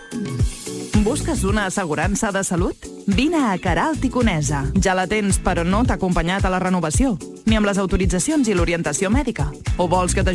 Busques una assegurança de salut? Vine a Queralt i Conesa. Ja la tens, però no t'ha acompanyat a la renovació, ni amb les autoritzacions i l'orientació mèdica. O vols que